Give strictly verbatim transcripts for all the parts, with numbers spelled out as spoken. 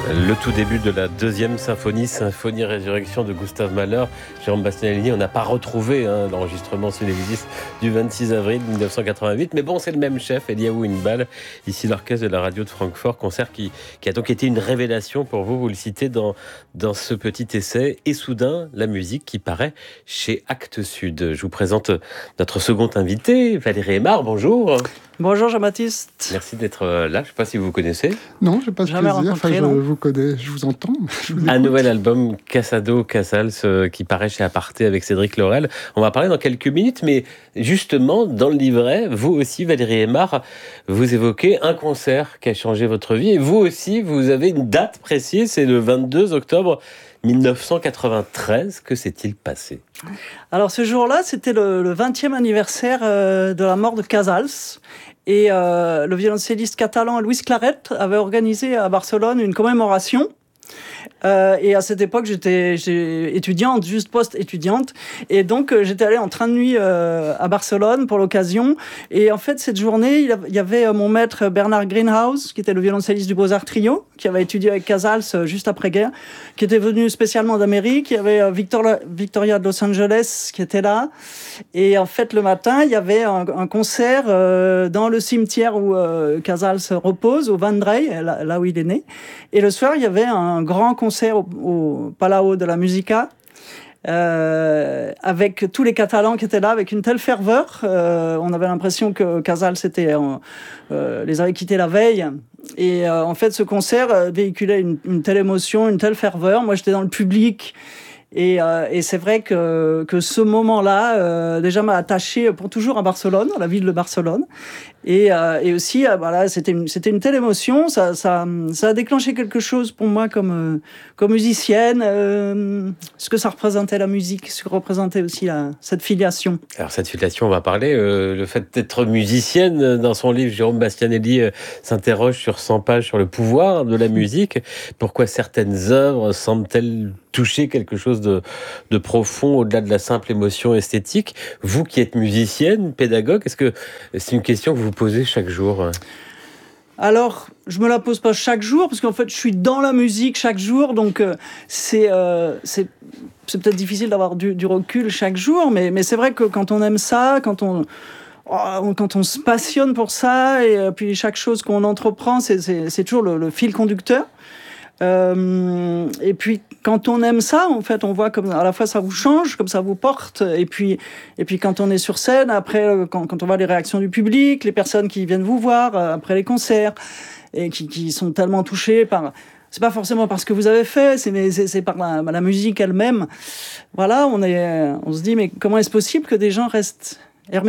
Le tout début de la deuxième symphonie, Symphonie Résurrection de Gustave Mahler. Jérôme Bastianelli, on n'a pas retrouvé hein, l'enregistrement Sunnevisis du vingt-six avril mille neuf cent quatre-vingt-huit, mais bon, c'est le même chef, Eliaou Inbal, ici l'orchestre de la radio de Francfort, concert qui, qui a donc été une révélation pour vous, vous le citez dans, dans ce petit essai. Et soudain, la musique qui paraît chez Actes Sud. Je vous présente notre second invité, Valérie Aymard, bonjour. Bonjour Jean-Baptiste. Merci d'être là, je ne sais pas si vous vous connaissez. Non, je n'ai pas ce Jamais plaisir, enfin, je non. vous connais, je vous entends. Je vous Un nouvel album, Casado Casals, euh, qui paraît chez Aparté avec Cédric Laurel. On va parler dans quelques minutes, mais justement, dans le livret, vous aussi, Valérie Aymard, vous évoquez un concert qui a changé votre vie. Et vous aussi, vous avez une date précise, c'est le vingt-deux octobre mille neuf cent quatre-vingt-treize. Que s'est-il passé ? Alors ce jour-là, c'était le, le vingtième anniversaire euh, de la mort de Casals. Et euh, le violoncelliste catalan Luis Claret avait organisé à Barcelone une commémoration. Euh, et à cette époque, j'étais, j'étais étudiante, juste post-étudiante. Et donc, euh, j'étais allée en train de nuit euh, à Barcelone pour l'occasion. Et en fait, cette journée, il y avait euh, mon maître Bernard Greenhouse, qui était le violoncelliste du Beaux-Arts Trio, qui avait étudié avec Casals euh, juste après-guerre, qui était venu spécialement d'Amérique. Il y avait euh, Victoria, Victoria de Los Angeles qui était là. Et en fait, le matin, il y avait un, un concert euh, dans le cimetière où euh, Casals repose, au Vendrell, là, là où il est né. Et le soir, il y avait un grand concert au, au Palau de la Musica, euh, avec tous les Catalans qui étaient là, avec une telle ferveur. Euh, on avait l'impression que Casals était, euh, les avait quittés la veille. Et euh, en fait, ce concert euh, véhiculait une, une telle émotion, une telle ferveur. Moi, j'étais dans le public. Et, euh, et c'est vrai que, que ce moment-là, euh, déjà m'a attaché pour toujours à Barcelone, à la ville de Barcelone. Et, euh, et aussi, euh, voilà, c'était une, c'était une telle émotion, ça, ça, ça a déclenché quelque chose pour moi comme, euh, comme musicienne, euh, ce que ça représentait la musique, ce que représentait aussi la, cette filiation. Alors cette filiation, on va parler, euh, le fait d'être musicienne, dans son livre, Jérôme Bastianelli euh, s'interroge sur cent pages sur le pouvoir de la musique. Pourquoi certaines œuvres semblent-elles toucher quelque chose de, de profond au-delà de la simple émotion esthétique? Vous qui êtes musicienne, pédagogue, est-ce que c'est une question que vous posez chaque jour ? Alors, je me la pose pas chaque jour, parce qu'en fait, je suis dans la musique chaque jour, donc euh, c'est, euh, c'est, c'est peut-être difficile d'avoir du, du recul chaque jour, mais, mais c'est vrai que quand on aime ça, quand on... Oh, quand on se passionne pour ça, et euh, puis chaque chose qu'on entreprend, c'est, c'est, c'est toujours le, le fil conducteur. Euh, et puis quand on aime ça, en fait, on voit comme à la fois ça vous change, comme ça vous porte, et puis et puis quand on est sur scène, après quand, quand on voit les réactions du public, les personnes qui viennent vous voir après les concerts et qui, qui sont tellement touchées par, c'est pas forcément par ce que vous avez fait, c'est c'est, c'est par la, la musique elle-même. Voilà, on est, on se dit mais comment est-ce possible que des gens restent hermétiques ?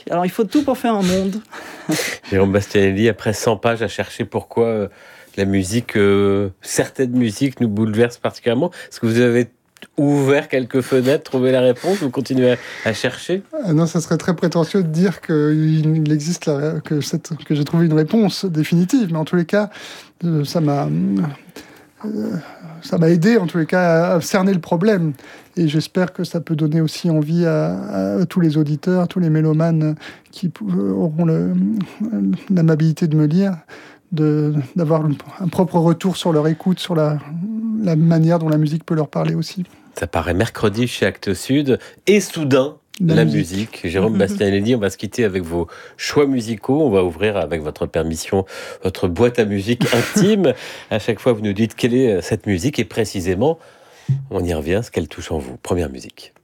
Alors il faut tout pour faire un monde. Jérôme Bastianelli, après cent pages à chercher pourquoi euh, la musique, euh, certaines musiques nous bouleversent particulièrement. Est-ce que vous avez ouvert quelques fenêtres, trouvé la réponse, vous continuez à, à chercher ? Ah non, ça serait très prétentieux de dire qu'il existe la, que, cette, que j'ai trouvé une réponse définitive, mais en tous les cas, euh, ça m'a, euh, ça m'a aidé en tous les cas à cerner le problème. Et j'espère que ça peut donner aussi envie à, à tous les auditeurs, à tous les mélomanes qui auront le, l'amabilité de me lire, de, d'avoir un propre retour sur leur écoute, sur la, la manière dont la musique peut leur parler aussi. Ça paraît mercredi chez Actes Sud. Et soudain, la, la musique. musique. Jérôme Bastianelli, on va se quitter avec vos choix musicaux. On va ouvrir, avec votre permission, votre boîte à musique intime. À chaque fois, vous nous dites quelle est cette musique et précisément, on y revient, ce qu'elle touche en vous. Première musique.